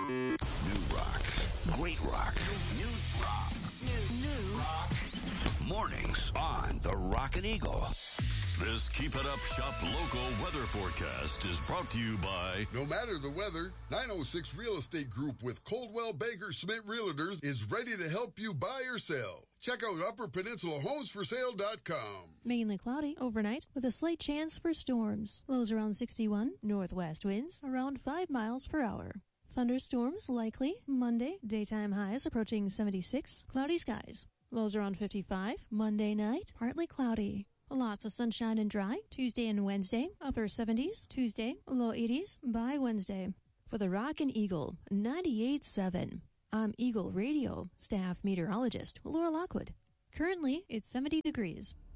New rock. Great rock. New rock. New rock. Mornings on the Rockin' Eagle. This Keep It Up Shop local weather forecast is brought to you by... No matter the weather, 906 Real Estate Group with Coldwell Banker Schmidt Realtors is ready to help you buy or sell. Check out UpperPeninsulaHomesForSale.com. Mainly cloudy overnight with a slight chance for storms. Lows around 61, northwest winds around 5 miles per hour. Thunderstorms likely Monday, daytime highs approaching 76, cloudy skies. Lows around 55, Monday night, partly cloudy. Lots of sunshine and dry, Tuesday and Wednesday, upper 70s, Tuesday, low 80s by Wednesday. For the Rockin' Eagle, 98.7. I'm Eagle Radio staff meteorologist Laura Lockwood. Currently, it's 70 degrees.